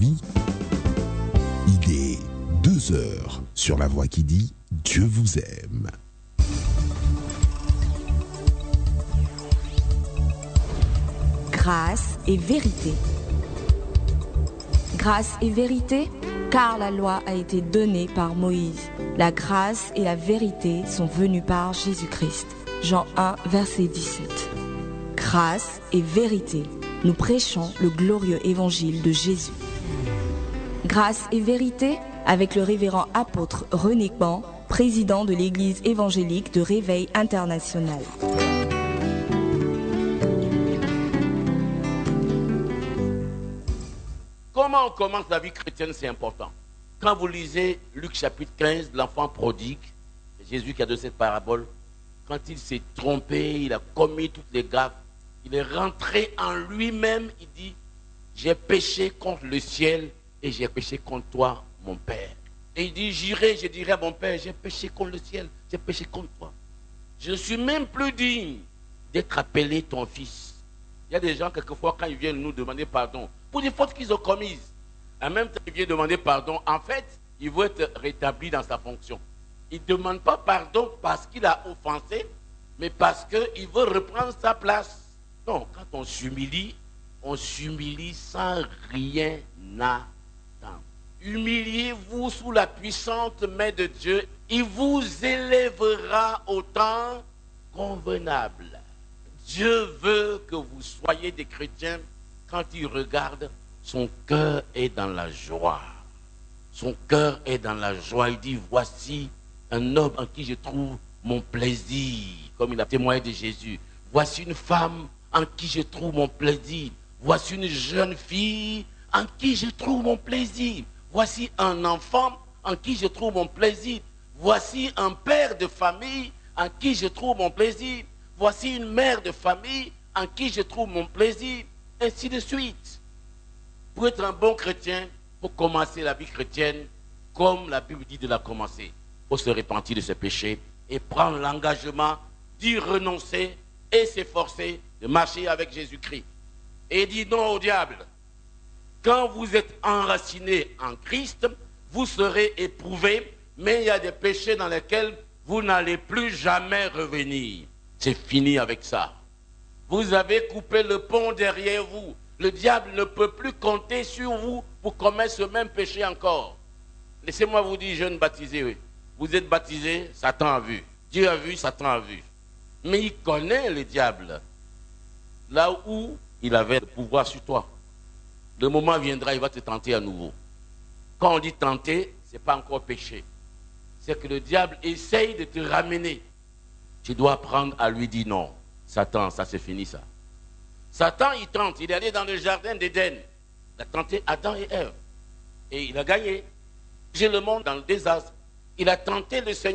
vie. Il est 2 heures sur la voix qui dit Dieu vous aime. Grâce et vérité. Grâce et vérité, car la loi a été donnée par Moïse. La grâce et la vérité sont venues par Jésus-Christ. Jean 1, verset 17. Grâce et vérité, nous prêchons le glorieux évangile de Jésus. Grâce et vérité, avec le révérend apôtre René Ban, président de l'Église évangélique de Réveil International. Comment on commence la vie chrétienne, c'est important. Quand vous lisez Luc chapitre 15, l'enfant prodigue, c'est Jésus qui a donné cette parabole, quand il s'est trompé, il a commis toutes les gaffes, il est rentré en lui-même, il dit, j'ai péché contre le ciel et j'ai péché contre toi, mon Père. Et il dit, je dirai à mon Père, j'ai péché contre le ciel, j'ai péché contre toi. Je ne suis même plus digne d'être appelé ton fils. Il y a des gens, quelquefois, quand ils viennent nous demander pardon, pour des fautes qu'ils ont commises, en même temps, ils viennent demander pardon. En fait, il veut être rétabli dans sa fonction. Il ne demande pas pardon parce qu'il a offensé, mais parce qu'il veut reprendre sa place. Non, quand on s'humilie sans rien attendre. Humiliez-vous sous la puissante main de Dieu, il vous élèvera au temps convenable. Dieu veut que vous soyez des chrétiens. Quand il regarde, son cœur est dans la joie. Son cœur est dans la joie. Il dit, voici un homme en qui je trouve mon plaisir, comme il a témoigné de Jésus. Voici une femme en qui je trouve mon plaisir. Voici une jeune fille en qui je trouve mon plaisir. Voici un enfant en qui je trouve mon plaisir. Voici un père de famille en qui je trouve mon plaisir. Voici une mère de famille en qui je trouve mon plaisir. Ainsi de suite. Pour être un bon chrétien, il faut commencer la vie chrétienne comme la Bible dit de la commencer. Il faut se repentir de ses péchés et prendre l'engagement d'y renoncer et s'efforcer de marcher avec Jésus-Christ. Et dit non au diable. Quand vous êtes enraciné en Christ, vous serez éprouvé, mais il y a des péchés dans lesquels vous n'allez plus jamais revenir. C'est fini avec ça. Vous avez coupé le pont derrière vous. Le diable ne peut plus compter sur vous pour commettre ce même péché encore. Laissez-moi vous dire, jeunes baptisés, oui. Vous êtes baptisés, Satan a vu. Dieu a vu, Satan a vu. Mais il connaît le diable. Là où il avait le pouvoir sur toi. Le moment viendra, il va te tenter à nouveau. Quand on dit tenter, ce n'est pas encore péché. C'est que le diable essaye de te ramener. Tu dois apprendre à lui dire non. Satan, ça c'est fini ça. Satan, il tente. Il est allé dans le jardin d'Éden. Il a tenté Adam et Ève. Et il a gagné. J'ai le monde dans le désastre. Il a tenté le Seigneur.